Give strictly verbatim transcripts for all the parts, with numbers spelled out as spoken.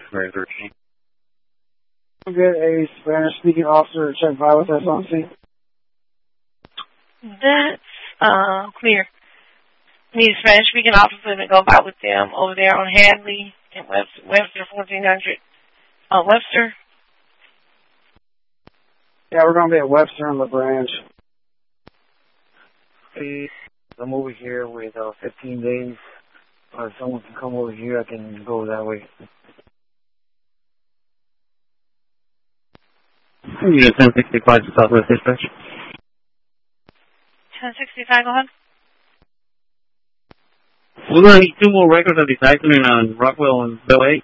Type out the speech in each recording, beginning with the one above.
Mary thirteen. Get a Spanish-speaking officer to check violence that's on scene. That's uh, clear. Need a Spanish-speaking officer to go by with them over there on Hadley and Webster, Webster fourteen hundred. Uh, Webster? Yeah, we're going to be at Webster and LaGrange. Hey, I'm over here with uh, fifteen days. Uh, if someone can come over here, I can go that way. Unit ten sixty-five to Southwest Dispatch. ten sixty-five, go ahead. We're going to need two more records of this accident on Rockwell and Bell eight.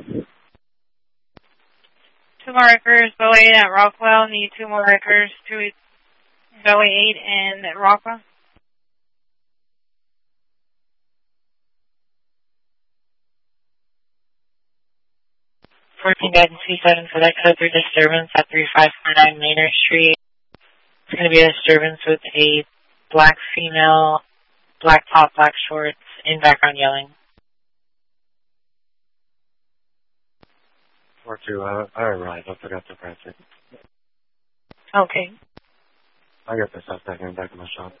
Two more records, Bell eight at Rockwell. Need two more records, two Bell eight and at Rockwell. fourteen guidance C seven for that code three disturbance at three five four nine Maynard Street. It's going to be a disturbance with a black female, black top, black shorts, in background yelling. four two, I, I arrived. I forgot to press it. Okay. I got the suspect in the back of my shop.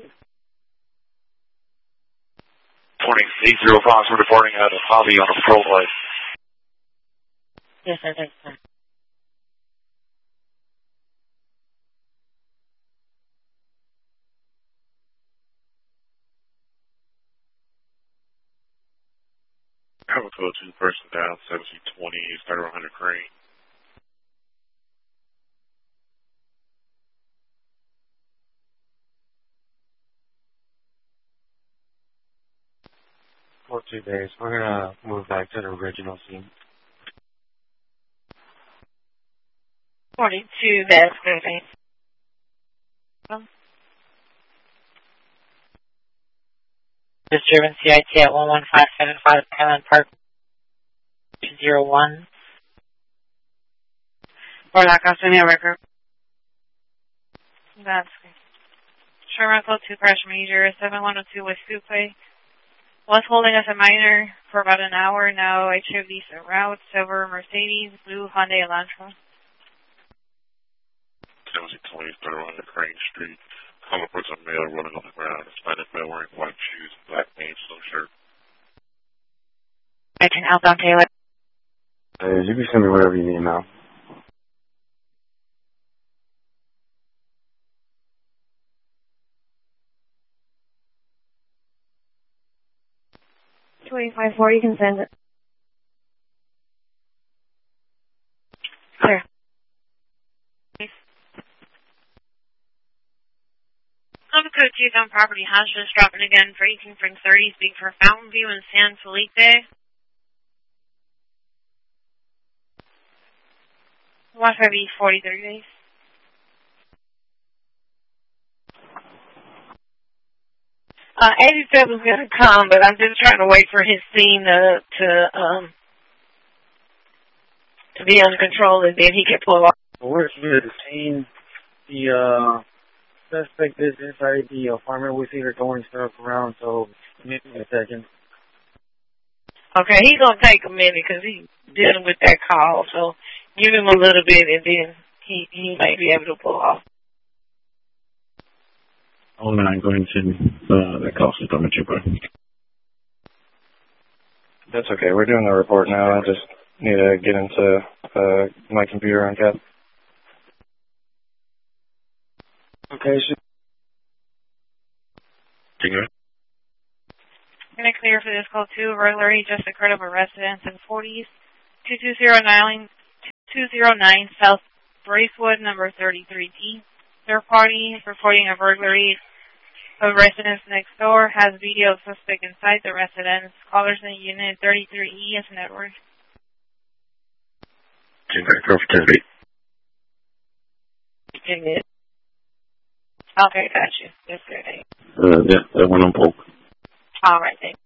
twenty eight zero five, we're departing out of Hobby on a patrol light. Yes, I think so. Cover code two, person down, seventeen twenty, starter one hundred crane. For two days. We're going to move back to the original scene. forty-two, that's good. Disturbance C I T at one one five seven five Island Park zero one. Or that cost me a record. That's good. Sherman Code two crash major seven one zero two with Coupe. Was holding us a minor for about an hour. Now H O V's en route. Silver Mercedes, blue Hyundai Elantra. seventeen twenty, starter one hundred crane street. Common person male running on the ground. Hispanic male wearing white shoes, black name, slow shirt. I can outbound Taylor. Hey, you can send me whatever you need now. two eight five four, you can send it. Clear. Common Code two on property house just dropping again for eighteen Spring thirty, speak for Fountain View and San Felipe. Watch for B forty-three days. Uh, Eddie said was going to come, but I'm just trying to wait for his scene to, to, um, to be under control and then he can pull off. We're here to scene. The, uh, suspect is inside the apartment. We see her throwing stuff around, so give me a second. Okay, he's going to take a minute because he's dealing with that call, so give him a little bit and then he, he may be able to pull off. Oh, no, I'm going to uh, the call system trooper. That's okay. We're doing the report now. I just need to get into uh, my computer on cap. Okay, so Finger. I'm going to clear for this call two. Burglary just occurred of a residence in forties, two two zero nine, two zero nine South Bracewood, number thirty-three D. Third party reporting a burglary of residence next door, has video of suspect inside the residence. Callers in unit thirty-three E is network. Okay, got you. Yes, sir. Uh, yeah, that one on Polk. All right, thanks.